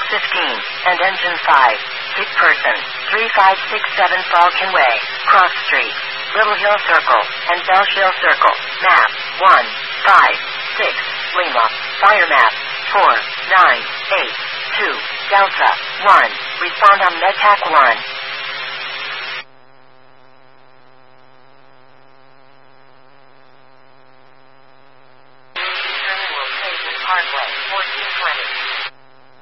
15, and engine 5. Sick person, 3567 Falcon Way, Cross Street, Little Hill Circle, and Belshire Circle. Map, 156, Lima. Fire map, 4982, Delta, 1. Respond on MedTac 1.